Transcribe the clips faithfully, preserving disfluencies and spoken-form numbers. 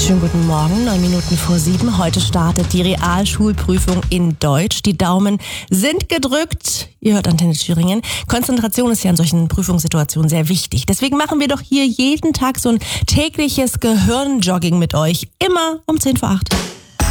Schönen guten Morgen, neun Minuten vor sieben. Heute startet die Realschulprüfung in Deutsch. Die Daumen sind gedrückt. Ihr hört Antenne Thüringen. Konzentration ist ja in solchen Prüfungssituationen sehr wichtig. Deswegen machen wir doch hier jeden Tag so ein tägliches Gehirnjogging mit euch. Immer um zehn vor acht.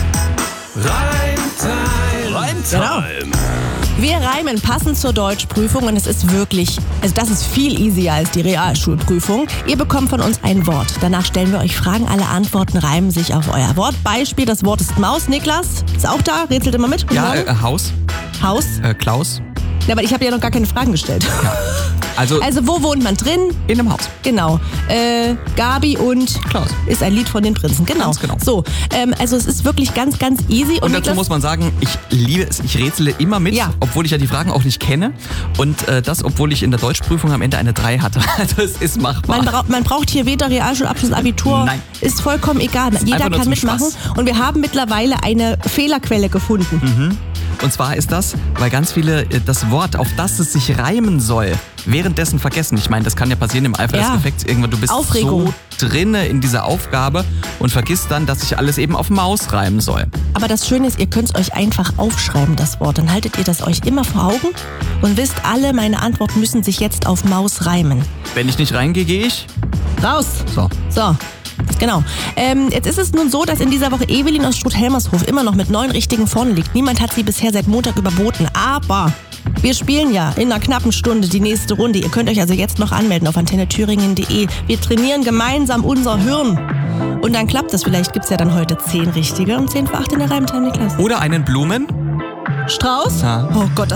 Reimtime. Reimtime. Genau. Wir reimen passend zur Deutschprüfung und es ist wirklich, also das ist viel easier als die Realschulprüfung. Ihr bekommt von uns ein Wort. Danach stellen wir euch Fragen. Alle Antworten reimen sich auf euer Wort. Beispiel, das Wort ist Maus. Niklas ist auch da, rätselt immer mit. Guten Ja, Morgen. äh, Haus. Haus. Äh, Klaus. Ja, aber ich habe ja noch gar keine Fragen gestellt. Ja. Also, Also wo wohnt man drin? in einem Haus. Genau. Äh, Gabi und Klaus. ist ein Lied von den Prinzen. Genau. Ganz genau. So, ähm, also es ist wirklich ganz, ganz easy. Und, Und dazu Niklas, muss man sagen, ich liebe es, ich rätsele immer mit, Ja. obwohl ich ja die Fragen auch nicht kenne. Und äh, das, obwohl ich in der Deutschprüfung am Ende eine drei hatte. Also es ist machbar. Man, bra man braucht hier weder Realschulabschluss, Abitur. Nein. Ist vollkommen egal. Jeder einfach nur kann zum mitmachen. Spaß. Und wir haben mittlerweile eine Fehlerquelle gefunden. Und zwar ist das, weil ganz viele äh, das Wort, auf das es sich reimen soll, währenddessen vergessen. Ich meine, das kann ja passieren im Eifer Ja. des Gefechts. Irgendwann, du bist Aufregung. so drinne in dieser Aufgabe und vergisst dann, dass sich alles eben auf Maus reimen soll. Aber das Schöne ist, ihr könnt es euch einfach aufschreiben, das Wort. Dann haltet ihr das euch immer vor Augen und wisst alle, meine Antworten müssen sich jetzt auf Maus reimen. Wenn ich nicht reingehe, gehe ich. Raus! So. So, genau. Ähm, jetzt ist es nun so, dass in dieser Woche Evelyn aus Struth-Helmershof immer noch mit neun Richtigen vorne liegt. Niemand hat sie bisher seit Montag überboten. Aber wir spielen ja in einer knappen Stunde die nächste Runde. Ihr könnt euch also jetzt noch anmelden auf antenne thüringen punkt de. Wir trainieren gemeinsam unser Hirn. Und dann klappt es. Vielleicht gibt es ja dann heute zehn Richtige um zehn vor acht in der Reimtime, Niklas. Oder einen Blumen. Strauß? Ja. Oh Gott,